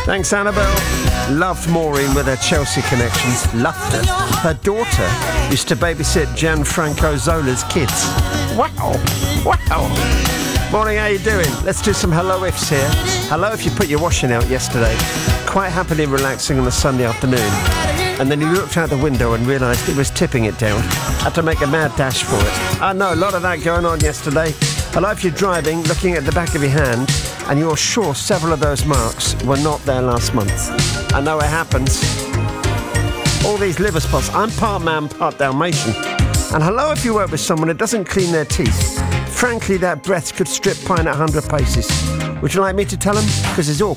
Thanks, Annabelle. Loved Maureen with her Chelsea connections. Loved her. Her daughter used to babysit Gianfranco Zola's kids. Wow. Wow. Morning, how you doing? Let's do some hello ifs here. Hello if you put your washing out yesterday. Quite happily relaxing on a Sunday afternoon. And then you looked out the window and realised it was tipping it down. Had to make a mad dash for it. I know, a lot of that going on yesterday. Hello if you're driving, looking at the back of your hand, and you're sure several of those marks were not there last month. I know it happens. All these liver spots. I'm part man, part Dalmatian. And hello if you work with someone who doesn't clean their teeth. Frankly, that breath could strip pine at 100 paces. Would you like me to tell them? Because it's all